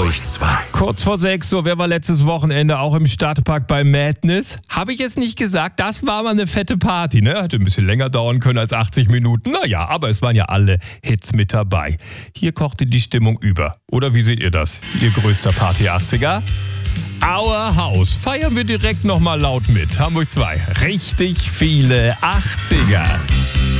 Hamburg 2. Kurz vor 6, so wer war letztes Wochenende auch im Stadtpark bei Madness? Habe ich jetzt nicht gesagt, das war mal eine fette Party, ne? Hätte ein bisschen länger dauern können als 80 Minuten. Naja, aber es waren ja alle Hits mit dabei. Hier kochte die Stimmung über. Oder wie seht ihr das? Ihr größter Party-80er? Our House. Feiern wir direkt nochmal laut mit. Hamburg 2. Richtig viele 80er.